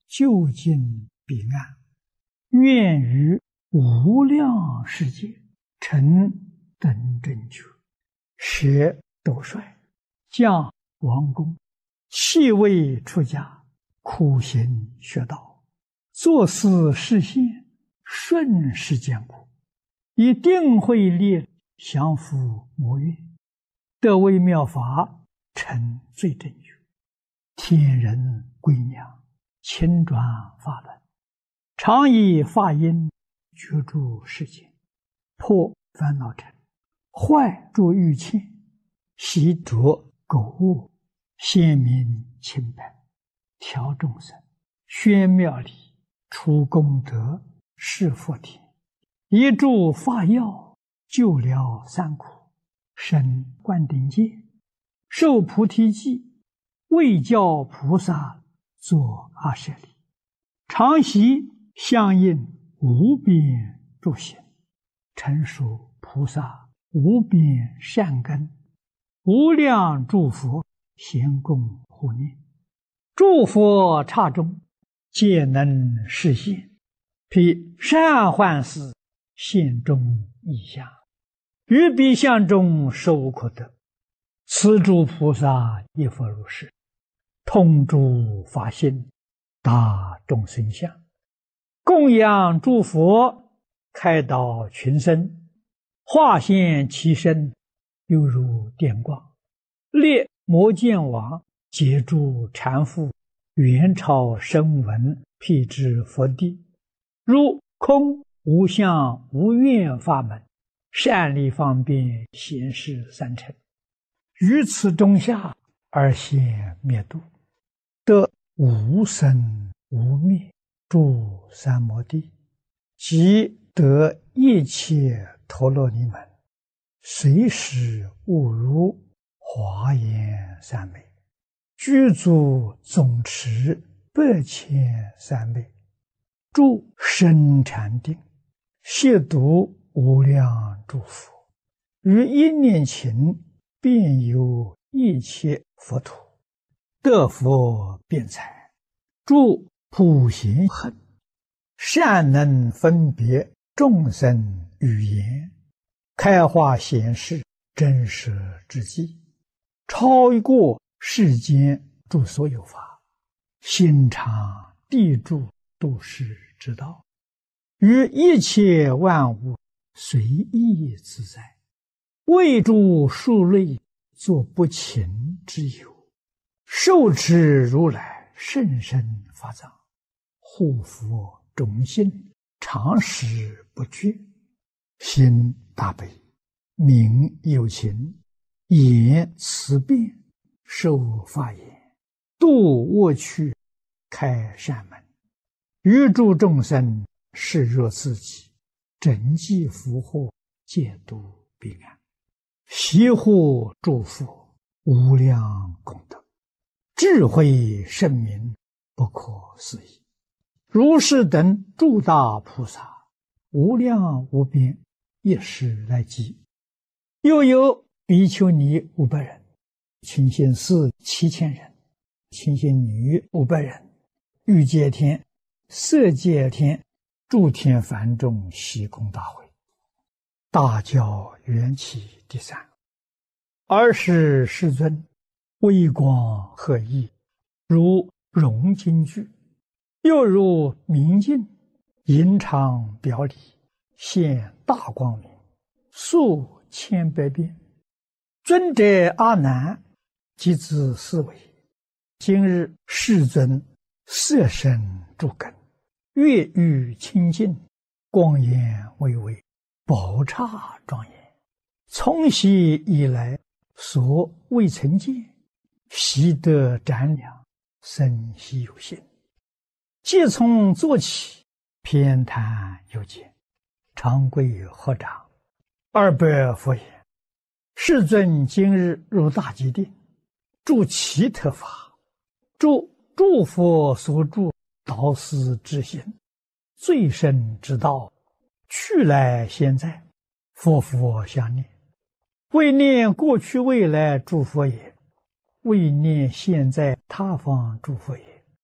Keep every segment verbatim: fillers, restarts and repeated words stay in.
究竟彼岸，愿于无量世界成等正觉，舍斗率，降王公，弃位出家，苦行学道，作思实现，顺世间苦，一定会力降伏魔怨，得微妙法，成最正觉，天人归娘，亲转法轮，常以法音觉诸世间，破烦恼尘，坏诸欲牵，习着苟物，显明清白，调众生，宣妙理，除功德，示福田，一助法药，救疗三苦，生灌顶戒，受菩提记，为教菩萨作阿舍利，常习相应无边诸行，成熟菩萨无边善根，无量诸佛咸共护念，诸佛刹中皆能实现，彼善幻思现中意象，于彼相中受可得，此诸菩萨亦复如是，通诸法性，达众生相，供养诸佛，开导群生，化现其身，犹如电光，列摩见王，解诸缠缚，元超声闻，辟支佛地，如空无相无愿法门，善利方便显示三乘，于此中下而现灭度，得无生无灭诸三摩地，即得一切陀罗尼门，随时悟如华严三昧，具足总持百千三昧，住深禅定，亵渎无量诸佛，于一念勤遍游一切佛土，得佛辩才，住普贤行，善能分别众生语言，开化显示真实之际，超过世间诸所有法，心常地住度世之道，于一切万物随意自在，为诸数类作不勤之有，受持如来甚深法藏，护佛忠心，常时不绝，心大悲，名有情，言慈辩，受法言，度恶趣，开善门，于诸众生视若自己，整济福祸，戒度彼岸，习护诸佛，无量功德，智慧圣明，不可思议。如是等诸大菩萨，无量无边，一时来集。又有比丘尼五百人，清心寺七千人，清心女五百人，欲界天、色界天、诸天梵众悉空大会，大教缘起第三。尔时世尊微光赫熠，如融金具，又如明镜，银常表里，现大光明，数千百变。尊者阿难即自思维，今日世尊色身诸根，月欲清净，光颜巍巍，宝刹庄严，从昔以来所未曾见，习得瞻量，生悉有心。即从坐起，偏袒有见，长跪合掌，二百佛言：世尊今日入大吉定，住其特法，住诸佛所住导师之心，最深之道，去来现在，佛佛相念，为念过去未来诸佛也，为念现在他方诸佛也，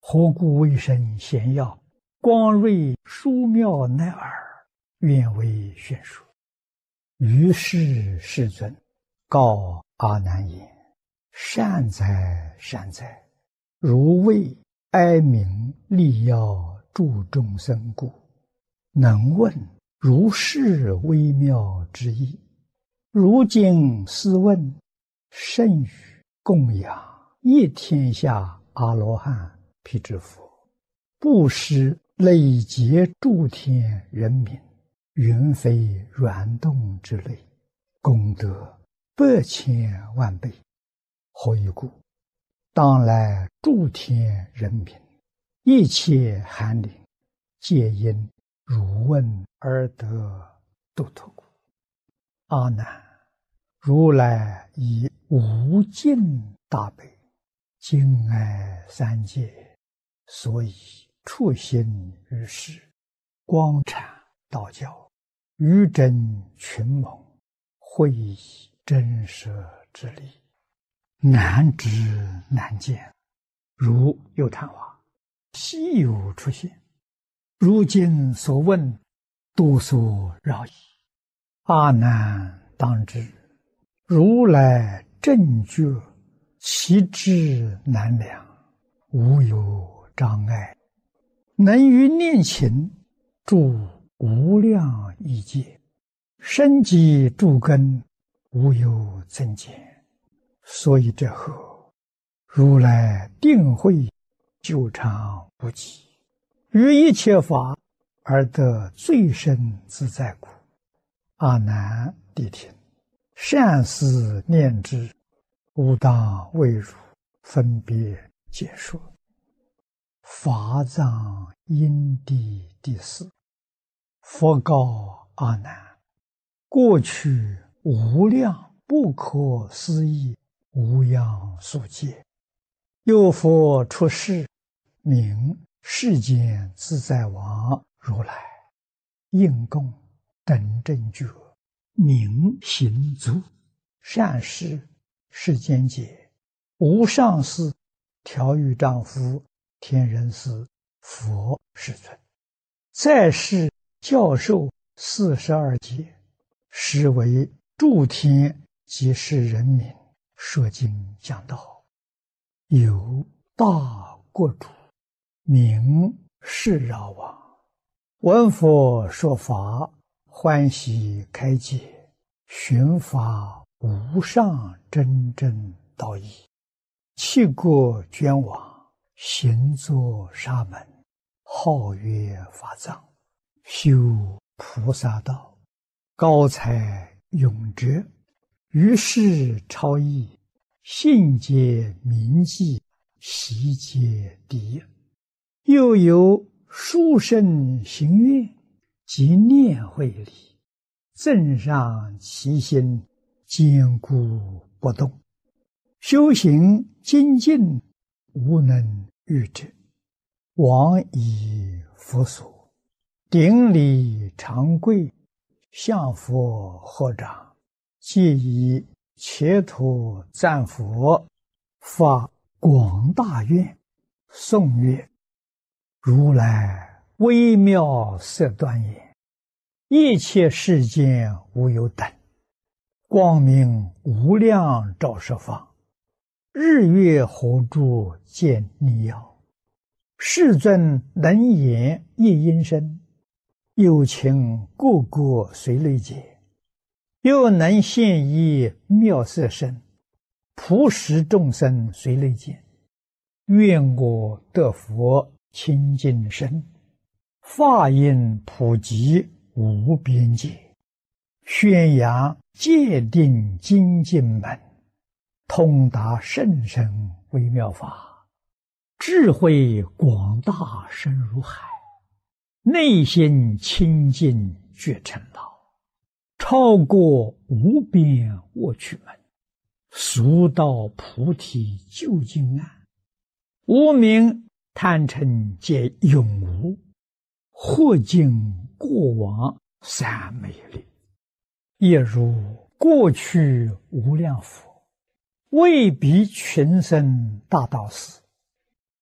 何故为生贤要，光瑞殊妙乃尔，愿为宣说。于是世尊告阿难言：善哉善哉，如为哀悯利要助众生故，能问如是微妙之意。如今斯问，甚于供养一天下阿罗汉辟支佛，布施累劫诸天人民，云非软动之类，功德百千万倍。何以故？当来诸天人民，一切寒灵，皆因汝问而得度脱故。阿难，如来以无尽大悲，敬爱三界，所以处心于世，光阐道教，于真群蒙，会以真实之理，难知难见，如有昙花，稀有出现。如今所问，多所扰矣。阿难当知，如来正觉，其智难量，无有障碍，能于念勤住无量亿界，深积诸根，无有增减。所以这后，如来定慧久长不极，于一切法而得最深自在故。阿难谛听，善思念之，吾当为汝分别解说。法藏因地第四。佛告阿难：过去无量不可思议无量数劫，有佛出世，名世间自在王如来，应供等正觉，明行足，善事世间解，无上士、调御丈夫、天人师、佛世尊，在世教授四十二劫，实为诸天及世人民说经讲道。有大国主，名释饶王，闻佛说法，欢喜开解，寻发无上真正道义，弃国捐往，行作沙门，号曰法藏，修菩萨道，高才永哲，于世超逸，信解铭记，习皆第一。又有殊胜行愿及念慧力，增上其心，坚固不动，修行精进，无能御者。往以佛所，顶礼长跪，向佛合掌，皆以切土赞佛，发广大愿，颂曰：如来微妙色端严，一切世间无有等，光明无量照十方，日月火柱见逆耀。世尊能言一音声，有情个个随类解，又能现一妙色身，普使众生随类见。愿我得佛清净身，法音普及无边界，宣扬戒定精进门，通达甚深微妙法，智慧广大深如海，内心清净觉成老，超过无边卧趣门，速到菩提究竟岸。无明贪嗔皆永无，或尽过往三昧力。也如过去无量佛，为彼群生大道士，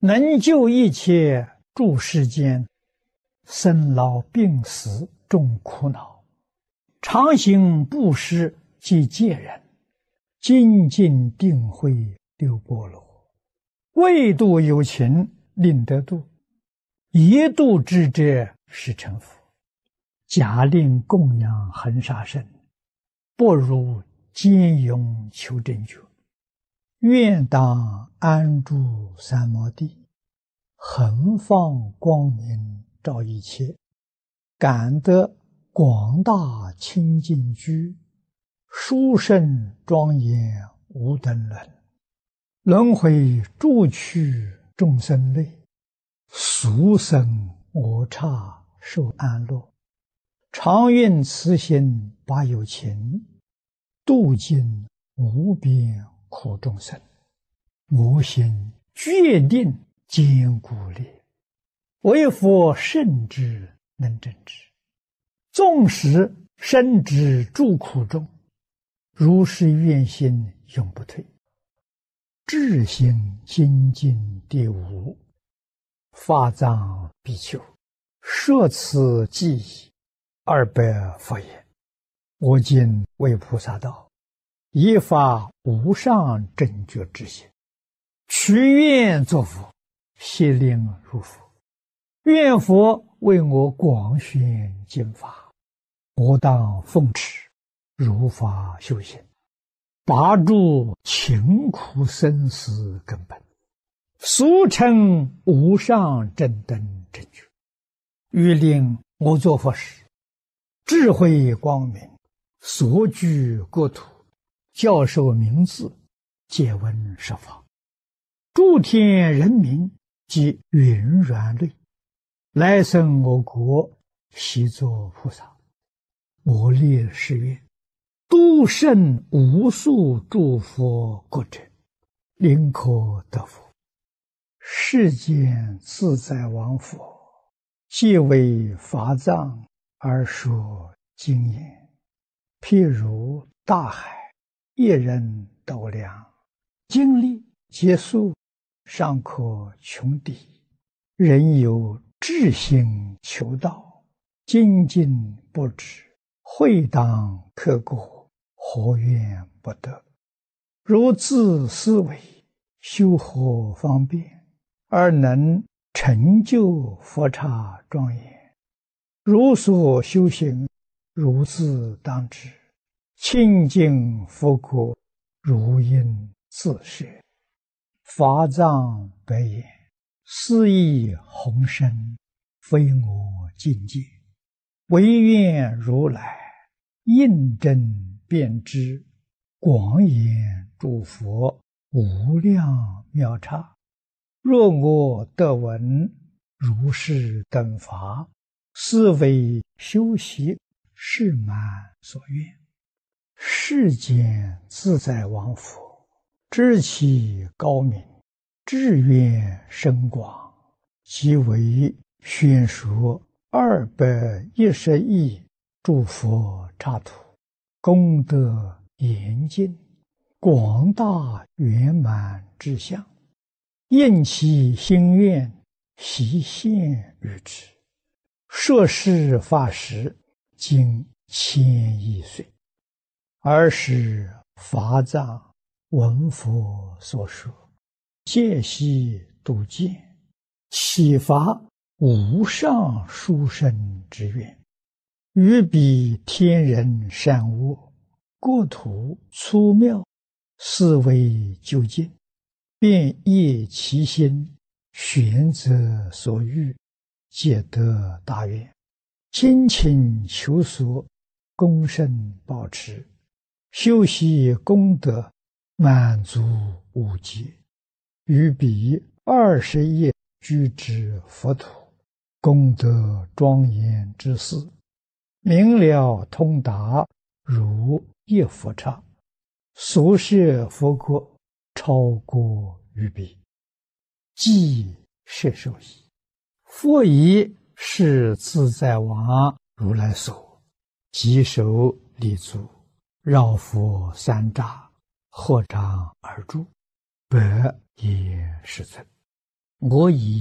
能救一切诸世间生老病死众苦恼，常行布施及戒人，精进定慧六波罗，为度有情令得度，一度之者是成佛。假令供养恒沙身，不如坚勇求真觉。愿当安住三摩地，恒放光明照一切，感得广大清净居，殊胜庄严无等伦。轮回诸趣众生类，俗生我刹受安乐。常愿慈心把有情，度尽无边苦众生。我心决定坚固烈，为佛圣之能证之。纵使身之诸苦中，如是愿心永不退。至心精进第五，法藏比丘，摄此记忆二百佛言：我今为菩萨道，依发无上正觉之心，许愿作佛，悉令入佛。愿佛为我广宣经法，我当奉持，如法修行，拔除勤苦生死根本，俗称无上正等正觉。欲令我作佛时，智慧光明，所居国土，教授名字，借闻十方，诸天人民及云软类，来生我国，悉作菩萨。我立誓愿，度胜无数诸佛国者，临可得佛。世间自在王佛，皆为法藏而说经言，譬如大海，一人斗量，经历结束，尚可穷敌。人有志心求道，精进不止，会当刻过，何怨不得？如自思维，修何方便，而能成就佛刹庄严？如所修行，如自当知，清净佛国，如应自摄。法藏白言：斯亦宏深，非我境界，唯愿如来印证遍知，广演诸佛无量妙刹。若我得闻如是等法，斯为修习是满所愿。世间自在王佛，知其高明，志愿深广，即为宣说二百一十亿诸佛刹土，功德严尽，广大圆满之相，应其心愿，悉现于之。摄事法时，经千亿岁，尔时法藏闻佛所说，戒悉度见，启发无上殊胜之愿，于彼天人善恶，国土粗妙，思维究竟，便业其心，选择所欲，皆得大愿，精勤求索，功胜保持，修习功德，满足无极。于彼二十亿居之佛土，功德庄严之事，明了通达，如一佛刹。所摄佛国，超过于彼，即摄受矣。佛以是自在王如来所，稽首立足，绕佛三匝，合掌而住，百也是尊。 我以